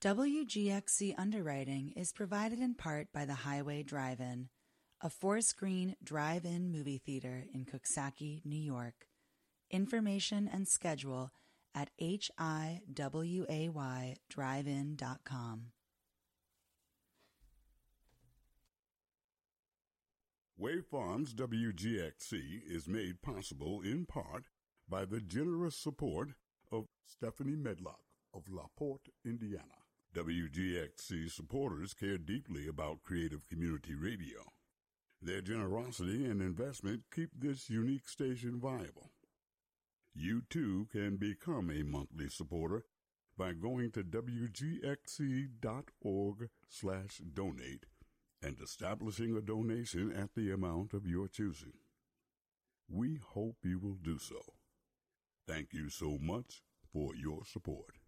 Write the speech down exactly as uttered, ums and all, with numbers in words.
W G X C underwriting is provided in part by the Highway Drive-In, a four-screen drive-in movie theater in Coxsackie, New York. Information and schedule at H I W A Y drive in dot com. Wave Farms W G X C is made possible in part by the generous support of Stephanie Medlock of La Porte, Indiana. W G X C supporters care deeply about creative community radio. Their generosity and investment keep this unique station viable. You too can become a monthly supporter by going to W G X C dot org slash donate and establishing a donation at the amount of your choosing. We hope you will do so. Thank you so much for your support.